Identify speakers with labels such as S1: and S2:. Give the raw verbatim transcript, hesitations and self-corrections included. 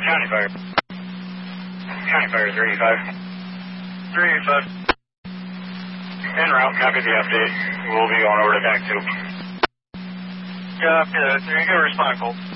S1: County Fire. County Fire three eighty-five. three eighty-five. En route, copy the update. We'll be going over to T A C two. Copy that. There you go, respond, Colt.